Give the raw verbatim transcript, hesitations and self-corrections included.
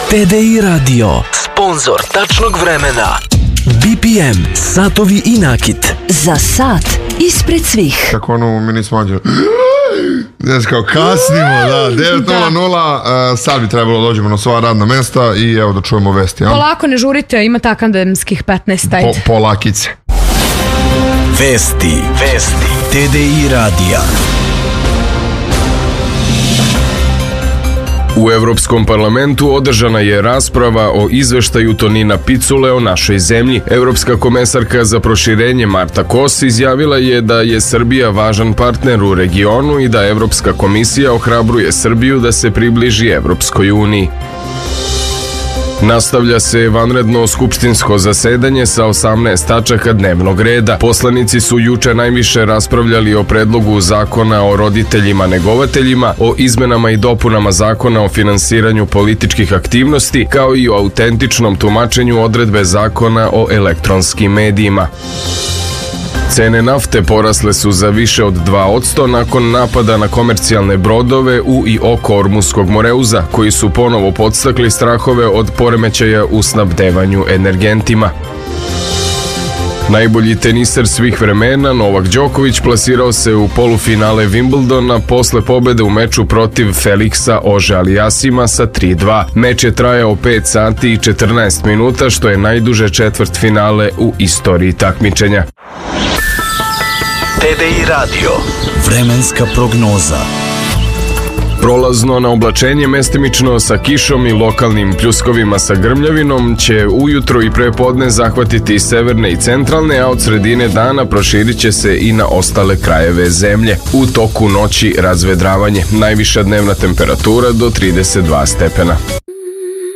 T D I Radio, sponzor tačnog vremena. B P M, satovi i nakit. Za sat ispred svih. Kako ono, mi nismo anđeli. Znaš, kao kasnimo, da, devet nula nula, uh, sad bi trebalo dođemo na sva radna mesta i evo da čujemo vesti. Ja? Polako, ne žurite, ima tak akademskih petnaest, ajde. Po, polakice. Vesti, vesti, T D I radija. U Evropskom parlamentu održana je rasprava o izveštaju Tonina Picule o našoj zemlji. Evropska komesarka za proširenje Marta Kos izjavila je da je Srbija važan partner u regionu i da Evropska komisija ohrabruje Srbiju da se približi Evropskoj uniji. Nastavlja se vanredno skupštinsko zasedanje sa osamnaest tačaka dnevnog reda. Poslanici su juče najviše raspravljali o predlogu zakona o roditeljima negovateljima, o izmenama i dopunama zakona o finansiranju političkih aktivnosti, kao i o autentičnom tumačenju odredbe zakona o elektronskim medijima. Cene nafte porasle su za više od dva posto nakon napada na komercijalne brodove u i oko Ormuskog Moreuza, koji su ponovo podstakli strahove od poremećaja u snabdevanju energentima. Najbolji teniser svih vremena, Novak Đoković, plasirao se u polufinale Wimbledona posle pobede u meču protiv Feliksa Ože-Aliassima sa tri dva. Meč je trajao pet sati i četrnaest minuta, što je najduže četvrtfinale u istoriji takmičenja. T D I radio. Vremenska prognoza. Prolazno na oblačenje mestimično sa kišom i lokalnim pljuskovima sa grmljavinom će ujutro i prepodne zahvatiti severne i centralne, a od sredine dana proširit će se i na ostale krajeve zemlje. U toku noći razvedravanje, najviša dnevna temperatura do trideset dva stepena.